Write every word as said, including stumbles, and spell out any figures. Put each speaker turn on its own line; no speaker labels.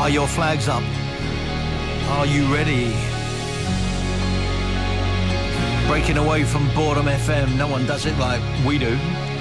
Are your flags up? Are you ready? Breaking away from Boredom F M. No one does it like we do.